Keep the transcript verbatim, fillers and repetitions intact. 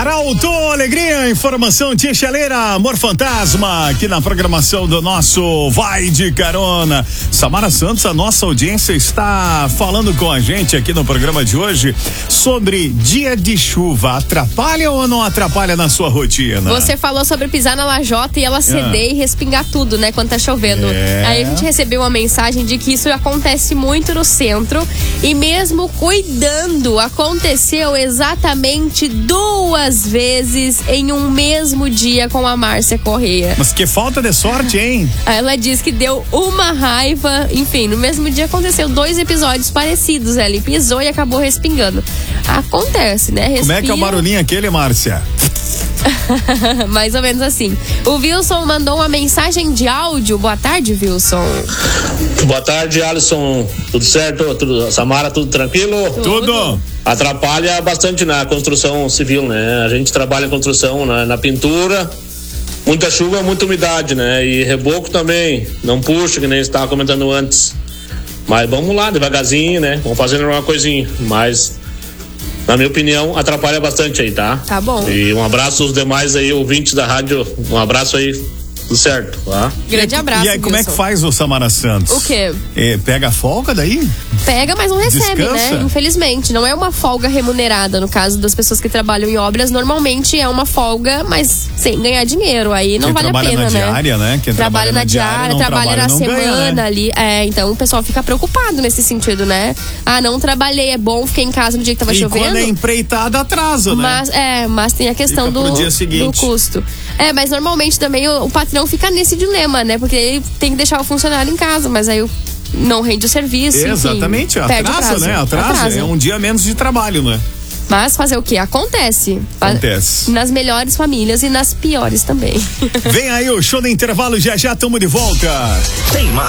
Arauto, alegria, informação, tia chaleira, amor fantasma, aqui na programação do nosso Vai de Carona. Samara Santos, a nossa audiência está falando com a gente aqui no programa de hoje sobre dia de chuva. Atrapalha ou não atrapalha na sua rotina? Você falou sobre pisar na lajota e ela ceder ah. e respingar tudo, né, quando tá chovendo. É. Aí a gente recebeu uma mensagem de que isso acontece muito no centro e mesmo cuidando, aconteceu exatamente duas vezes em um mesmo dia com a Márcia Correia. Mas que falta de sorte, hein? Ela diz que deu uma raiva, enfim, no mesmo dia aconteceu dois episódios parecidos, ela pisou e acabou respingando. Acontece, né? Respira. Como é que é o barulhinho aquele, Márcia? Mais ou menos assim. O Wilson mandou uma mensagem de áudio. Boa tarde, Wilson. Boa tarde, Alisson. Tudo certo? Tudo, Samara, tudo tranquilo? Tudo. Tudo. Atrapalha bastante na construção civil, né? A gente trabalha em construção, na, na pintura. Muita chuva, muita umidade, né? E reboco também. Não puxa, que nem você estava comentando antes. Mas vamos lá, devagarzinho, né? Vamos fazendo uma coisinha. Mas, na minha opinião, atrapalha bastante aí, tá? Tá bom. E um abraço aos demais aí, ouvintes da rádio. Um abraço aí. Tudo certo, tá? Grande abraço. E aí, como Wilson. é que faz o Samara Santos? O quê? É, pega a folga daí? Pega, mas não recebe, Descansa? né? Infelizmente. Não é uma folga remunerada. No caso das pessoas que trabalham em obras, normalmente é uma folga, mas sem ganhar dinheiro. Aí não Quem vale a pena, trabalha na né? diária, né? Quem trabalha na diária, trabalha, trabalha na não semana ganha, né? ali. É, então o pessoal fica preocupado nesse sentido, né? Ah, não trabalhei, é bom, fiquei em casa no dia que tava e chovendo. Quando é empreitada, atrasa, né? Mas, é, mas tem a questão do, do custo. É, mas normalmente também o, o patrão fica nesse dilema, né? Porque ele tem que deixar o funcionário em casa, mas aí não rende o serviço. Exatamente, enfim, atrasa, né? Atrasa. atrasa. É um dia menos de trabalho, né? Mas fazer o quê? Acontece. Acontece. Nas melhores famílias e nas piores também. Vem aí o show do intervalo, já já tamo de volta. Tem mais.